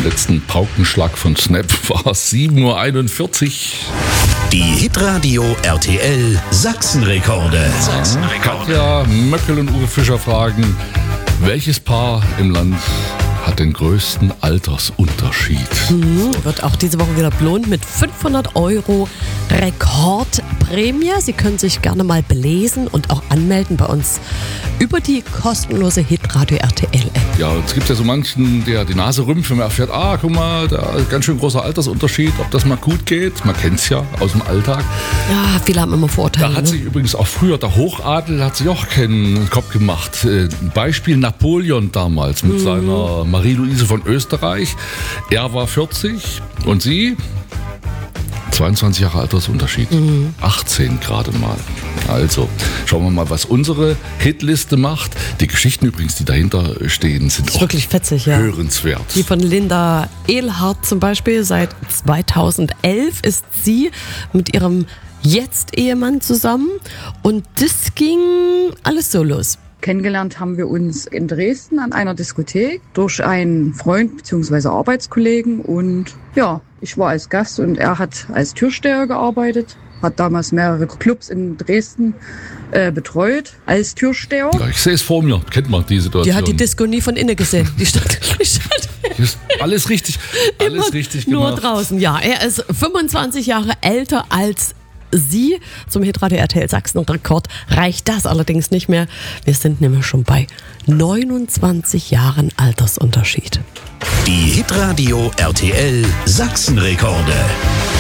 letzten Paukenschlag von Snap war es 7.41 Uhr. Die Hitradio RTL Sachsenrekorde. Katja Möckel und Uwe Fischer fragen, welches Paar im Land hat den größten Altersunterschied? Wird auch diese Woche wieder belohnt mit 500 € Rekordprämie. Sie können sich gerne mal belesen und auch anmelden bei uns über die kostenlose Hitradio RTL-App. Ja, es gibt ja so manchen, der die Nase rümpft, wenn man erfährt, guck mal, da ist ganz schön großer Altersunterschied, ob das mal gut geht. Man kennt es ja aus dem Alltag. Ja, viele haben immer Vorurteile. Da hat sich übrigens auch früher der Hochadel hat sich auch keinen Kopf gemacht. Beispiel Napoleon damals mit seiner Marie-Louise von Österreich. Er war 40 und sie 22 Jahre Altersunterschied. 18 gerade mal. Also, schauen wir mal, was unsere Hitliste macht. Die Geschichten übrigens, die dahinter stehen, sind ist auch wirklich fetzig, ja. hörenswert. Die von Linda Ehlhardt zum Beispiel. Seit 2011 ist sie mit ihrem Jetzt-Ehemann zusammen. Und das ging alles so los. Kennengelernt haben wir uns in Dresden an einer Diskothek durch einen Freund bzw. Arbeitskollegen und ja, ich war als Gast und er hat als Türsteher gearbeitet, hat damals mehrere Clubs in Dresden betreut als Türsteher. Ja, ich sehe es vor mir, kennt man die Situation. Die hat die Disco nie von innen gesehen. Die stand Alles richtig gemacht. nur draußen. Ja, er ist 25 Jahre älter als sie. Zum Hitradio RTL Sachsen-Rekord reicht das allerdings nicht mehr. Wir sind nämlich schon bei 29 Jahren Altersunterschied. Die Hitradio RTL Sachsenrekorde.